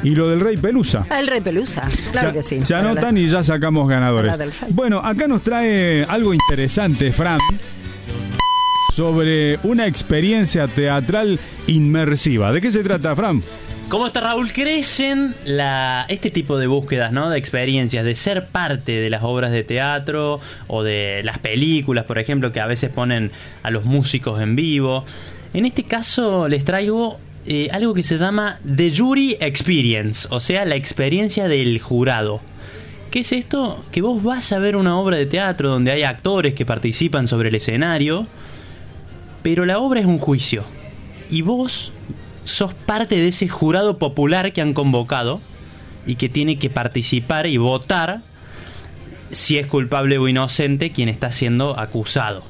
y lo del Rey Pelusa. El Rey Pelusa, claro que sí. Se anotan y ya sacamos ganadores. Bueno, acá nos trae algo interesante, Fran, sobre una experiencia teatral inmersiva. ¿De qué se trata, Fran? ¿Cómo está, Raúl? Crecen este tipo de búsquedas, ¿no? De experiencias, de ser parte de las obras de teatro o de las películas, por ejemplo, que a veces ponen a los músicos en vivo. En este caso les traigo algo que se llama The Jury Experience, o sea, la experiencia del jurado. ¿Qué es esto? Que vos vas a ver una obra de teatro donde hay actores que participan sobre el escenario, pero la obra es un juicio y vos sos parte de ese jurado popular que han convocado y que tiene que participar y votar si es culpable o inocente quien está siendo acusado.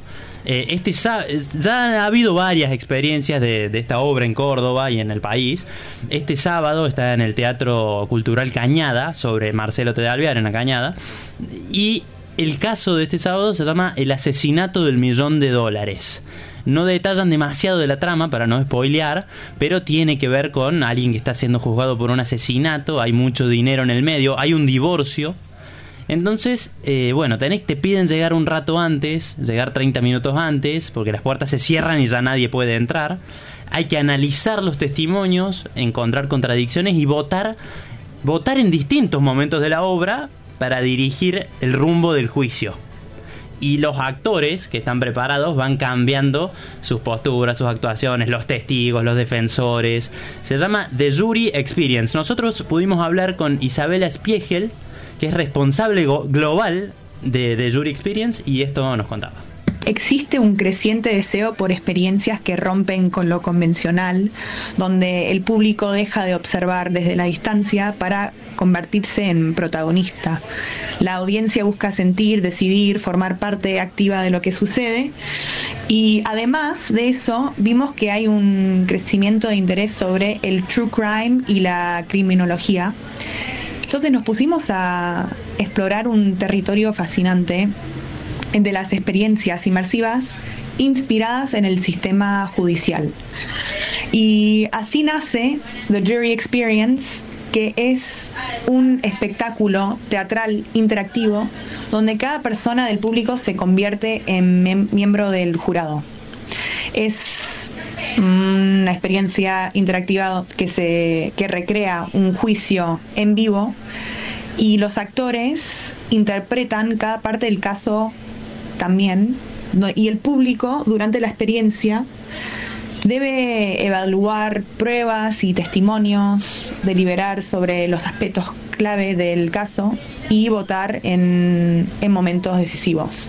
Ya ha habido varias experiencias de esta obra en Córdoba y en el país. Este sábado está en el Teatro Cultural Cañada, sobre Marcelo T. de Alvear en la Cañada, y el caso de este sábado se llama El asesinato del $1.000.000. No detallan demasiado de la trama para no spoilear, pero tiene que ver con alguien que está siendo juzgado por un asesinato, hay mucho dinero en el medio, hay un divorcio. Entonces, bueno, te piden llegar un rato antes, llegar 30 minutos antes, porque las puertas se cierran y ya nadie puede entrar. Hay que analizar los testimonios, encontrar contradicciones y votar en distintos momentos de la obra para dirigir el rumbo del juicio. Y los actores que están preparados van cambiando sus posturas, sus actuaciones, los testigos, los defensores. Se llama The Jury Experience. Nosotros pudimos hablar con Isabela Spiegel, que es responsable global de The Jury Experience, y esto nos contaba. Existe un creciente deseo por experiencias que rompen con lo convencional, donde el público deja de observar desde la distancia para convertirse en protagonista. La audiencia busca sentir, decidir, formar parte activa de lo que sucede, y además de eso vimos que hay un crecimiento de interés sobre el true crime y la criminología. Entonces nos pusimos a explorar un territorio fascinante de las experiencias inmersivas inspiradas en el sistema judicial. Y así nace The Jury Experience, que es un espectáculo teatral interactivo donde cada persona del público se convierte en miembro del jurado. Es una experiencia interactiva que recrea un juicio en vivo, y los actores interpretan cada parte del caso también, y el público durante la experiencia debe evaluar pruebas y testimonios, deliberar sobre los aspectos clave del caso y votar en momentos decisivos.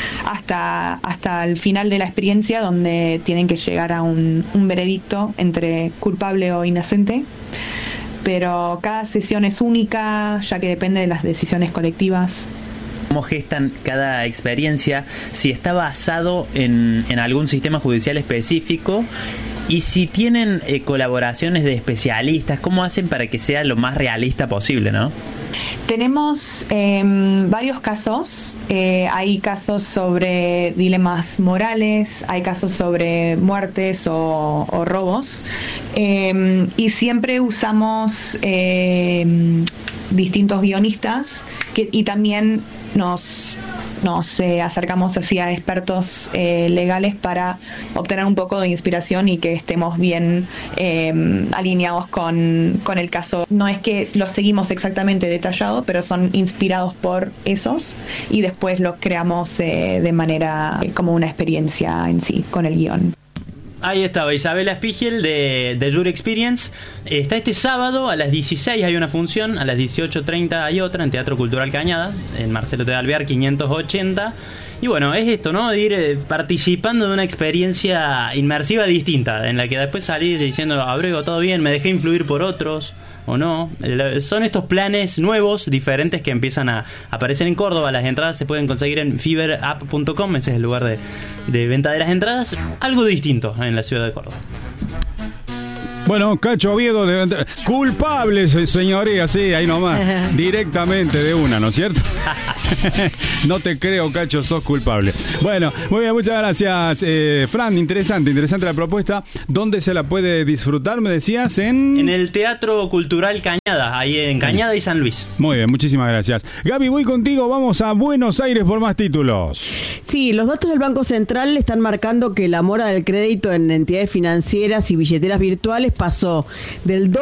Hasta el final de la experiencia, donde tienen que llegar a un veredicto entre culpable o inocente. Pero cada sesión es única, ya que depende de las decisiones colectivas. ¿Cómo gestan cada experiencia? Si está basado en algún sistema judicial específico, y si tienen colaboraciones de especialistas, ¿cómo hacen para que sea lo más realista posible, no? Tenemos varios casos. Hay casos sobre dilemas morales, hay casos sobre muertes o robos, y siempre usamos distintos guionistas y también nos acercamos hacia expertos legales para obtener un poco de inspiración y que estemos bien alineados con el caso. No es que los seguimos exactamente detallado, pero son inspirados por esos, y después los creamos de manera como una experiencia en sí, con el guión. Ahí estaba Isabela Spiegel de The Jury Experience. Está este sábado a las 16 hay una función, a las 18:30 hay otra en Teatro Cultural Cañada, en Marcelo T. de Alvear 580. Y bueno, es esto, ¿no? De ir participando de una experiencia inmersiva distinta, en la que después salís diciendo, abrego todo bien, me dejé influir por otros o no. Son estos planes nuevos, diferentes, que empiezan a aparecer en Córdoba. Las entradas se pueden conseguir en fiberapp.com, ese es el lugar de venta de las entradas. Algo distinto en la ciudad de Córdoba. Bueno, Cacho Oviedo, culpable, señoría, sí, ahí nomás, directamente de una, ¿no es cierto? No te creo, Cacho, sos culpable. Bueno, muy bien, muchas gracias, Fran, interesante la propuesta. ¿Dónde se la puede disfrutar, me decías? En el Teatro Cultural Cañada, ahí en Cañada y San Luis. Muy bien, muchísimas gracias. Gaby, voy contigo, vamos a Buenos Aires por más títulos. Sí, los datos del Banco Central están marcando que la mora del crédito en entidades financieras y billeteras virtuales pasó del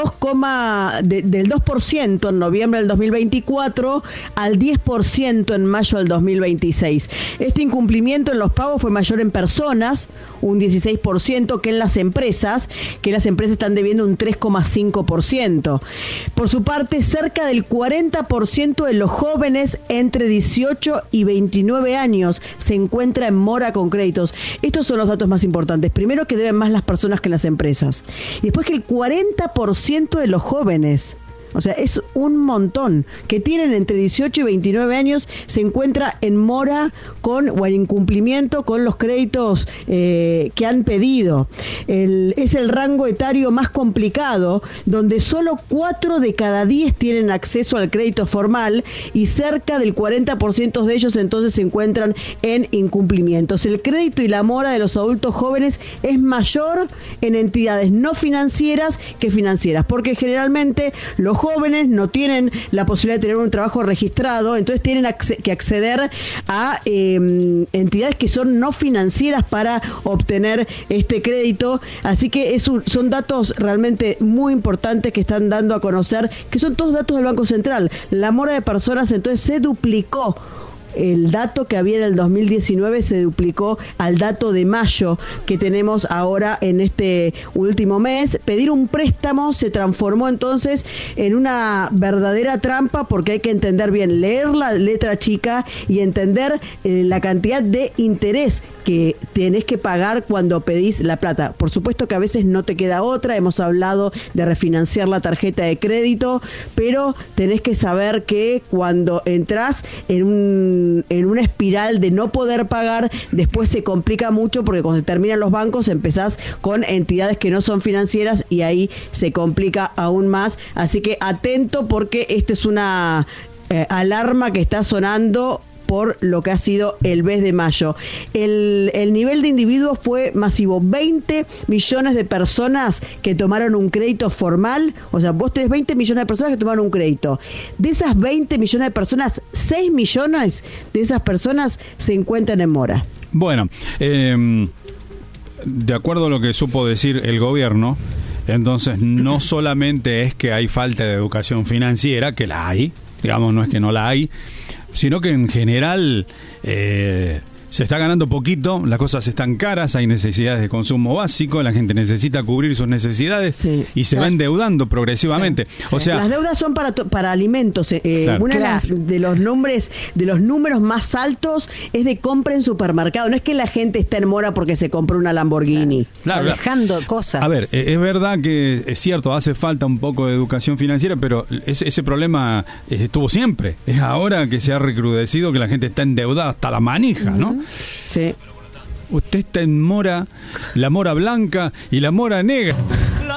2% en noviembre del 2024 al 10% en mayo del 2026. Este incumplimiento en los pagos fue mayor en personas, un 16%, que en las empresas, están debiendo un 3,5%. Por su parte, cerca del 40% de los jóvenes entre 18 y 29 años se encuentra en mora con créditos. Estos son los datos más importantes. Primero, que deben más las personas que las empresas. Y después que el 40% de los jóvenes, o sea, es un montón, que tienen entre 18 y 29 años, se encuentra en mora o en incumplimiento con los créditos que han pedido. Es el rango etario más complicado, donde solo 4 de cada 10 tienen acceso al crédito formal y cerca del 40% de ellos entonces se encuentran en incumplimientos. El crédito y la mora de los adultos jóvenes es mayor en entidades no financieras que financieras, porque generalmente los jóvenes no tienen la posibilidad de tener un trabajo registrado, entonces tienen que acceder a entidades que son no financieras para obtener este crédito. Así que son datos realmente muy importantes que están dando a conocer, que son todos datos del Banco Central. La mora de personas entonces se duplicó. El dato que había en el 2019 se duplicó al dato de mayo que tenemos ahora en este último mes. Pedir un préstamo se transformó entonces en una verdadera trampa, porque hay que entender bien, leer la letra chica y entender la cantidad de interés que tenés que pagar cuando pedís la plata. Por supuesto que a veces no te queda otra, hemos hablado de refinanciar la tarjeta de crédito, pero tenés que saber que cuando entrás en una espiral de no poder pagar, después se complica mucho, porque cuando se terminan los bancos empezás con entidades que no son financieras y ahí se complica aún más. Así que atento, porque esta es una alarma que está sonando por lo que ha sido el mes de mayo. El nivel de individuos fue masivo. 20 millones de personas que tomaron un crédito formal. O sea, vos tenés 20 millones de personas que tomaron un crédito. De esas 20 millones de personas, 6 millones de esas personas se encuentran en mora. Bueno, de acuerdo a lo que supo decir el gobierno, entonces no solamente es que hay falta de educación financiera, que la hay, digamos, no es que no la hay, sino que en general se está ganando poquito, las cosas están caras, hay necesidades de consumo básico, la gente necesita cubrir sus necesidades, y se va endeudando progresivamente. Sí. O sea, las deudas son para alimentos. Claro. De los números más altos es de compra en supermercado. No es que la gente está en mora porque se compró una Lamborghini. Claro. Dejando cosas. A ver, es verdad que es cierto, hace falta un poco de educación financiera, pero ese problema estuvo siempre. Es ahora que se ha recrudecido, que la gente está endeudada hasta la manija, ¿no? Sí. Usted está en mora, la mora blanca y la mora negra.